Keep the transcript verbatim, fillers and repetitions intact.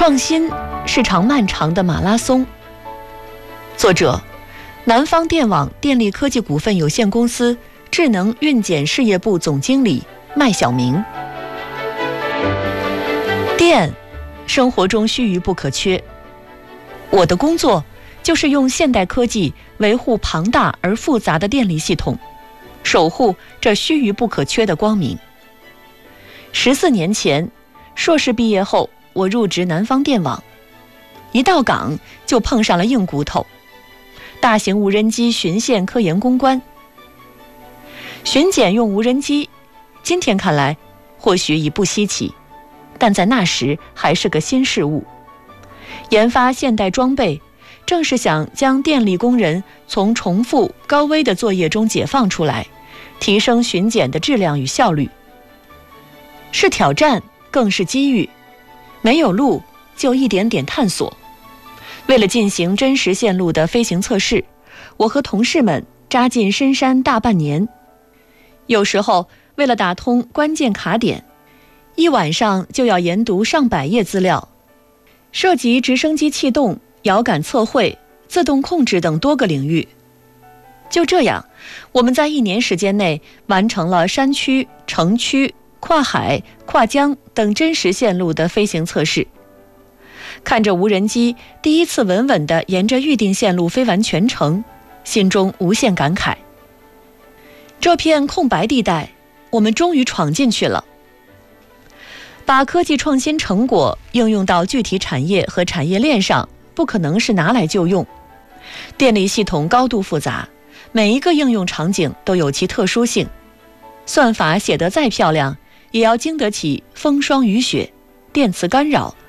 创新是场漫长的马拉松。作者：南方电网电力科技股份有限公司智能运检事业部总经理麦晓明。电，生活中须臾不可缺。我的工作就是用现代科技维护庞大而复杂的电力系统，守护这须臾不可缺的光明。十四年前，硕士毕业后，我入职南方电网，一到岗就碰上了硬骨头，大型无人机巡线科研攻关。巡检用无人机，今天看来或许已不稀奇，但在那时还是个新事物。研发现代装备，正是想将电力工人从重复高危的作业中解放出来，提升巡检的质量与效率。是挑战，更是机遇。没有路，就一点点探索。为了进行真实线路的飞行测试，我和同事们扎进深山大半年。有时候，为了打通关键卡点，一晚上就要研读上百页资料，涉及直升机气动、遥感测绘、自动控制等多个领域。就这样，我们在一年时间内完成了山区、城区、跨海、跨江等真实线路的飞行测试。看着无人机第一次稳稳地沿着预定线路飞完全程，心中无限感慨。这片空白地带，我们终于闯进去了。把科技创新成果应用到具体产业和产业链上，不可能是拿来就用。电力系统高度复杂，每一个应用场景都有其特殊性。算法写得再漂亮，也要经得起风霜雨雪、电磁干扰、